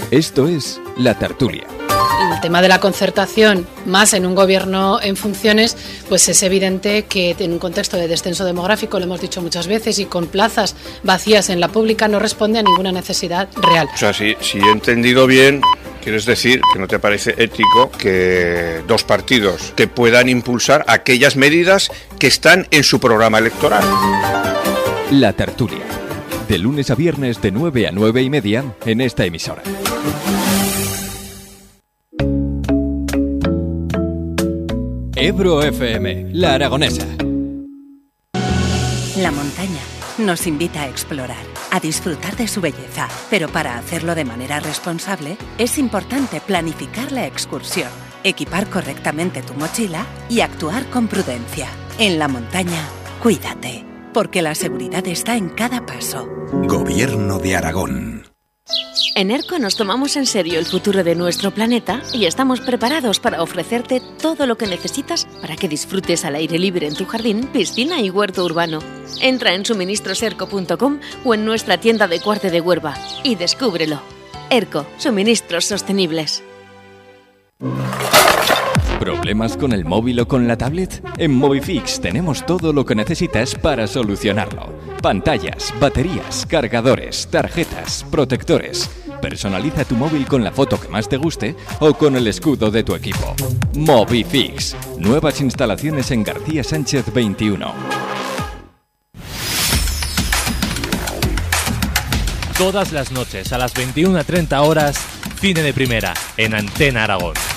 Esto es La Tertulia. El tema de la concertación, más en un gobierno en funciones, pues es evidente que en un contexto de descenso demográfico, lo hemos dicho muchas veces, y con plazas vacías en la pública, no responde a ninguna necesidad real. O sea, si he entendido bien, quieres decir que no te parece ético que dos partidos te puedan impulsar aquellas medidas que están en su programa electoral. La Tertulia, de lunes a viernes de 9 a 9 y media en esta emisora. Ebro FM, La Aragonesa. La montaña nos invita a explorar, a disfrutar de su belleza, pero para hacerlo de manera responsable es importante planificar la excursión, equipar correctamente tu mochila y actuar con prudencia. En la montaña, cuídate, porque la seguridad está en cada paso. Gobierno de Aragón. En ERCO nos tomamos en serio el futuro de nuestro planeta y estamos preparados para ofrecerte todo lo que necesitas para que disfrutes al aire libre en tu jardín, piscina y huerto urbano. Entra en suministroserco.com o en nuestra tienda de Cuarte de Huerva y descúbrelo. ERCO, suministros sostenibles. ¿Problemas con el móvil o con la tablet? En Movifix tenemos todo lo que necesitas para solucionarlo. Pantallas, baterías, cargadores, tarjetas, protectores. Personaliza tu móvil con la foto que más te guste o con el escudo de tu equipo. Movifix. Nuevas instalaciones en García Sánchez 21. Todas las noches a las 21:30 horas, Cine de Primera, en Antena Aragón.